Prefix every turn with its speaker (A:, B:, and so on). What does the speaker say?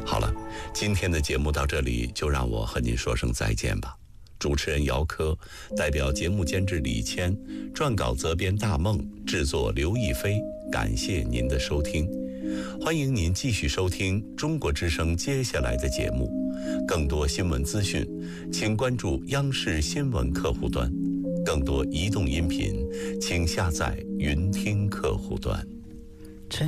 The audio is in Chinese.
A: 好了，今天的节目到这里就让我和您说声再见吧。主持人姚科，代表节目监制李谦，撰稿责编大梦，制作刘亦菲，感谢您的收听。欢迎您继续收听中国之声接下来的节目。更多新闻资讯，请关注央视新闻客户端。更多移动音频，请下载云听客户端。